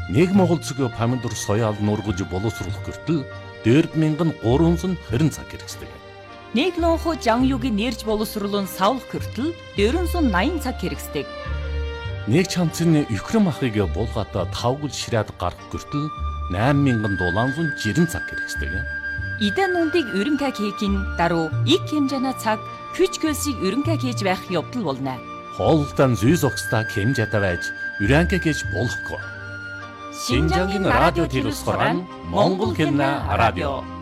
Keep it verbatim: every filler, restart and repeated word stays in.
нэг Монгол цэгийн помидор соёал нургаж боловсруулах гэртэл дөрв мянган гуравсан хорин цаг хэрэгсдэг. Нэг нууху жанюгийн нэрж боловсруулан савлах гэртэл дөрвсөн наян цаг хэрэгсдэг. Нэг чамцны Украин ахыг булгата тавгал ширээд гарах гэртэл найман мянган дулаанзун жирэн цаг хэрэгсдэг. Идэн нүндийг өрөнгө хийхин даруй их хэмжээний цаг хүч хөлсийг өрөнгө хийж байх явдал болно. Хоолтон зүйс огста хэмжээтэй байж өрөнгө хийж болохгүй. Шинжангийн радио телевизээр Монгол хэмнэ радио